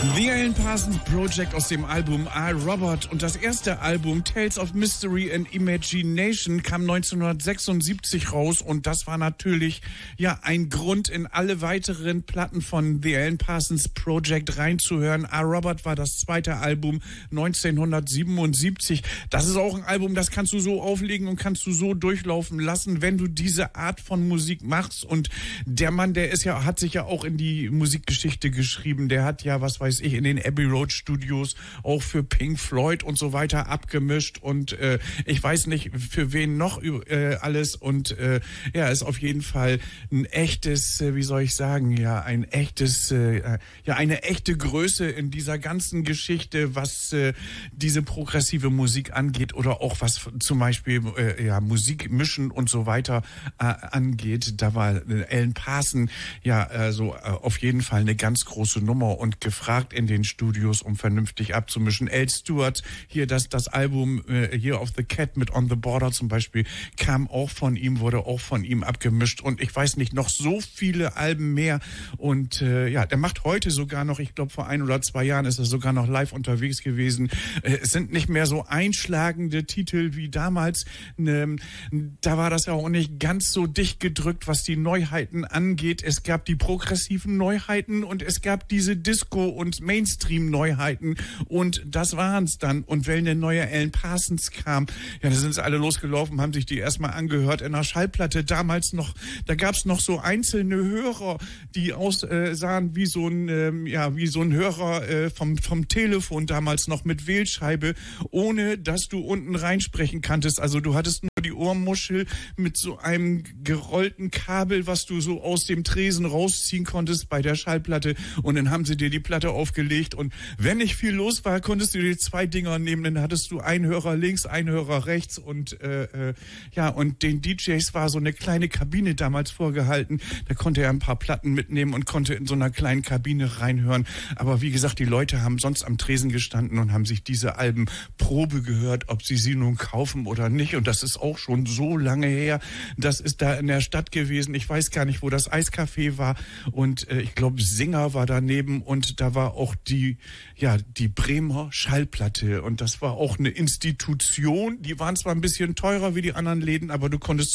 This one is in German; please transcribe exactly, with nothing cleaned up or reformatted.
The Alan Parsons Project aus dem Album I, Robert, und das erste Album Tales of Mystery and Imagination kam neunzehnhundertsechsundsiebzig raus, und das war natürlich ja ein Grund, in alle weiteren Platten von The Alan Parsons Project reinzuhören. I, Robert war das zweite Album neunzehnhundertsiebenundsiebzig. Das ist auch ein Album, das kannst du so auflegen und kannst du so durchlaufen lassen, wenn du diese Art von Musik machst. Und der Mann, der ist ja, hat sich ja auch in die Musikgeschichte geschrieben. Der hat ja, was weiß ich, in den Abbey Road Studios auch für Pink Floyd und so weiter abgemischt, und äh, ich weiß nicht für wen noch äh, alles, und äh, ja, ist auf jeden Fall ein echtes, äh, wie soll ich sagen, ja, ein echtes, äh, ja, eine echte Größe in dieser ganzen Geschichte, was äh, diese progressive Musik angeht, oder auch was zum Beispiel äh, ja, Musik mischen und so weiter äh, angeht. Da war äh, Alan Parsons ja äh, so äh, auf jeden Fall eine ganz große Nummer und gefragt in den Studios, um vernünftig abzumischen. Al Stewart, hier das, das Album äh, Year of the Cat mit On the Border zum Beispiel, kam auch von ihm, wurde auch von ihm abgemischt, und ich weiß nicht, noch so viele Alben mehr. Und äh, ja, der macht heute sogar noch, ich glaube vor ein oder zwei Jahren ist er sogar noch live unterwegs gewesen. Äh, es sind nicht mehr so einschlagende Titel wie damals. Ne, da war das ja auch nicht ganz so dicht gedrückt, was die Neuheiten angeht. Es gab die progressiven Neuheiten und es gab diese Disco- und Mainstream-Neuheiten, und das waren's dann. Und wenn eine neue Alan Parsons kam, ja, da sind sie alle losgelaufen, haben sich die erstmal angehört in einer Schallplatte. Damals noch, da gab's noch so einzelne Hörer, die aussahen äh, wie so ein, ähm, ja, wie so ein Hörer äh, vom vom Telefon damals noch mit Wählscheibe, ohne dass du unten reinsprechen kanntest. Also du hattest nur die Ohrmuschel mit so einem gerollten Kabel, was du so aus dem Tresen rausziehen konntest bei der Schallplatte, und dann haben sie dir die Platte aufgelegt, und wenn nicht viel los war, konntest du dir zwei Dinger nehmen, dann hattest du einen Hörer links, einen Hörer rechts, und äh, äh, ja, und den D Js war so eine kleine Kabine damals vorgehalten, da konnte er ein paar Platten mitnehmen und konnte in so einer kleinen Kabine reinhören. Aber wie gesagt, die Leute haben sonst am Tresen gestanden und haben sich diese Alben Probe gehört, ob sie sie nun kaufen oder nicht, und das ist auch schon so lange her. Das ist da in der Stadt gewesen, ich weiß gar nicht, wo das Eiscafé war, und äh, ich glaube Singer war daneben, und da war auch die, ja, die Bremer Schallplatte, und das war auch eine Institution. Die waren zwar ein bisschen teurer wie die anderen Läden, aber du konntest